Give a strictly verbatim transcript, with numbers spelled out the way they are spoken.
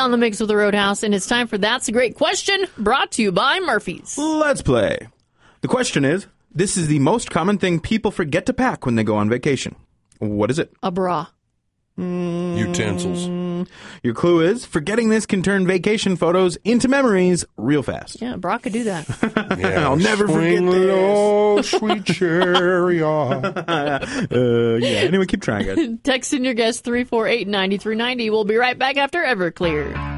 on the Mix with the Roadhouse, and it's time for That's a Great Question, brought to you by Murphy's. Let's play. The question is, this is the most common thing people forget to pack when they go on vacation. What is it? A bra. Mm, Utensils. Your clue is, forgetting this can turn vacation photos into memories real fast. Yeah, a bra could do that. Yeah, I'll never forget swing this. low, sweet chariot. uh, yeah, anyway, keep trying, guys. Text in your guess three four eight, nine three nine zero. We'll be right back after Everclear.